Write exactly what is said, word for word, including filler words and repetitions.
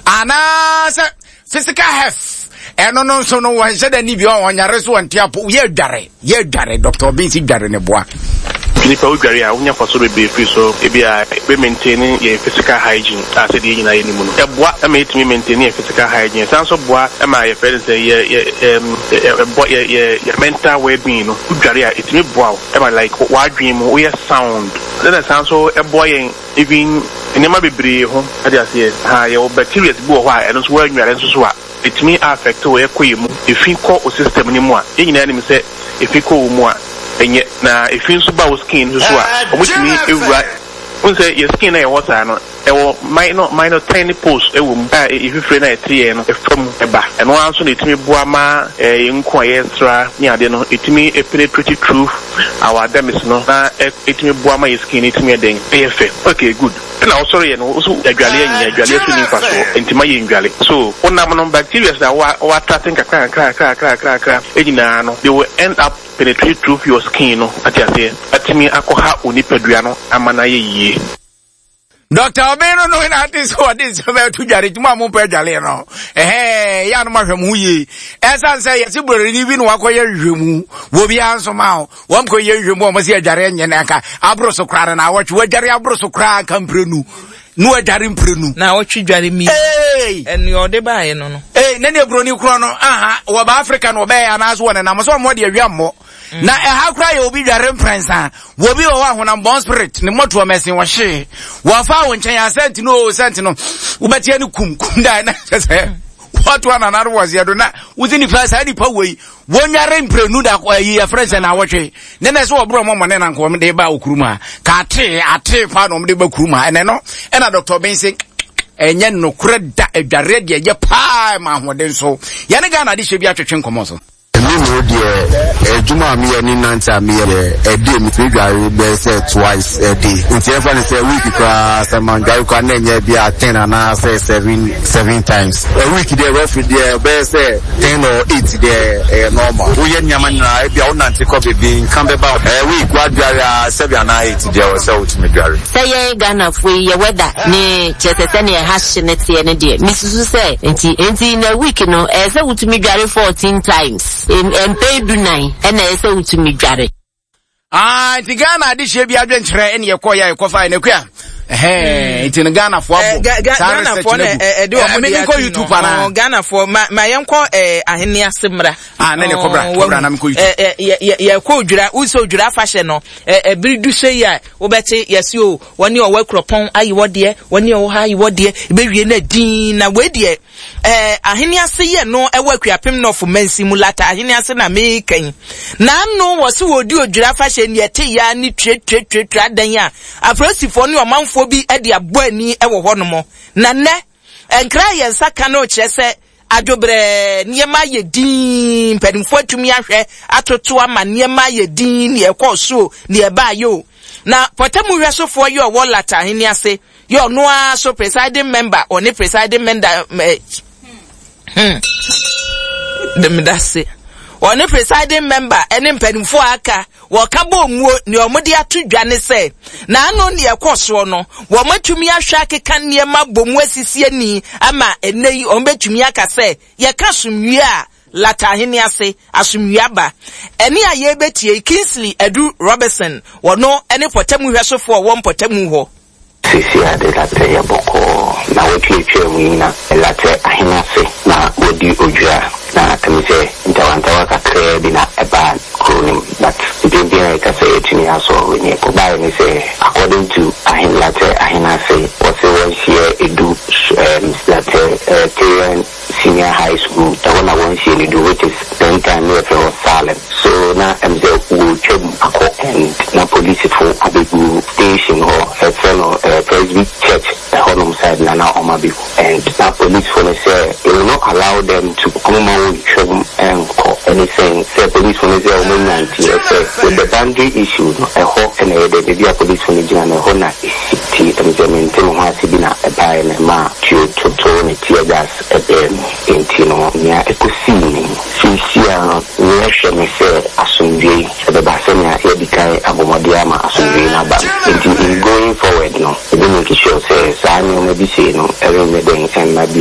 ana physical health eno no so no wan se da ni bi on yare so on tiapo ye dware ye dware Doctor Obinsi dware ne boa Nipa udware a unya kwaso bebe free so ebi a be maintaining your physical hygiene as the nyina ye ni mu no eboa e ma etimi maintaining your physical hygiene san so boa e ma your friends say ye um eboa ye ye mental well-being no udware a etimi boa e ma like wadwen mu we sound then san so eboa ye even enema bebre ho ade ase ha ye bacteria bi wo ho a eno so wanware nso so a etimi affect wo ye koyemu efi ko o system ni mu a ye nyina ni me say efi ko wo mu a enye na efin so ba wo skin so so a omutimi ewura won say your skin na your water no ewo minor minor tiny pores ewo mu a ififre na etie no efam eba eno anso na etimi boa ma enko ayesra ni ade no etimi penetrate through our dermis no na etimi boa ma your skin etimi eden efe okay good na o sorry no so adwale anya adwale so ni faso entima ye ndwale so onam no bacteria na wa wa tracking kakra kakra kakra kakra ejina no they will end up penetrate through your skin no atiase atimi akoha onipadua no amana ye yie Doctor Obeno no na this what is about to jare tuma mo pe jale no eh ya no ma hwemu yi esa say yes bori ni bi no akoye hwemu wo bi anso ma wo mko ye hwemu o mo se jare nye na aka abroso krara na wo twa jare abroso krara kamprenu no jare mprenu na wo twa mi eh eni ode ba ye no no eh na ne broni kro no aha wo ba Africa no be ya na so wo na mo so mo de awiammo na e ha kra ye obi dware mprensa wo bi wo ahonam bon spirit ne moto mesin wo hye wo fa wo nchen ya sent no sent no wo betie ne kum kum da na se what one another was ya do na within the first side pa we wo nware mprenu da kwa yi ya friends na wo hwe ne na so wo bro mo mo ne na nko me de ba okuruma ka ate ate pa no me de ba kuruma ene no e na Doctor Obinsi enye no kura da edware de ye pa ma hoden so ya ne ga na de hye bi atwetwe nkomo so no dear Juma me any nanta me a day me three be say twice a day. It's even say week because some man go can be at ten and I say seven seven times. A week there roughly there be say ten or eight there normal. We yen yaman na be on nanti ko be bin come about a week what there seven and eight there so with me gary. Say Ghana for your weather ne chese sene hash ne tie ne de. Missus say enti enti na week no e say with me gary fourteen times. And pay do nine and I say to me, Gary. Ah, the Ghana this year be adventure and your koya, your coffee and a queer. Eh, it's in Ghana for Ghana for eh do I mean go YouTube para Ghana for my my uncle eh ahenia simra ah na ne kobra kobra na me ko YouTube eh eh ye ko dwura uso dwura fashion no eh biridu sei ya wo beti yesi o woni o wakropon ayi wode woni o ha ayi wode be wie na din na we de eh ahenia se ye no e wakuapem no for man simulator ahenia se na me kan na no wo se wo di odwura fashion ye te ya ni twe twe twe twa dan ya afrosifo ni o manfo bi e de abo ani e wo hono na ne enkra ye nsaka no kyese adwobre niema ye din pedimfo atumi ahwe atoto ama niema ye din ne ekoso ne ba yo na potemu hwesofo ye owo lata hini ase yo no a so presiding member or ne presiding member hmm dem dase or ne presiding member ene pedimfo aka wo kabo muo ne omode atodwane se na anu ne ekoso no wo matumi ahwe akeka niema bomu asisi ani ama enei ombetumi aka se ye ka sumwie a lata hini ase asumwie ba eni aye betie Kingsley Edu Robertson wono ene potemu hwesofo wo potemu ho sisi ade late ya boko na wetu chemina late ahini ase na wodi ojua na kamise ntawantawa kakre bina eba kronim but bimbia ka say etini aso wenye ko ba ni say according to ahin late ahin ase what's one share edu um late uh, senior high school that one one share edu which is ten time near for Salem so na mze wo chem akọ and na police for abegu station or a fellow Presby church honum side na na omabiku and na police for say they will not allow them to come out with and call anything say police for say o ninety say with the boundary issue a hawk and a baby police for Nigeria na hona city them say maintain ho asibina e buy na ma to to to ne tear gas e dem intino nya ekosini sisia we share me say asumdwe e be ba say na e dikai abomode ama asumdwe na ba in going forward no e dey make sure say say no maybe say no every me dey send na bi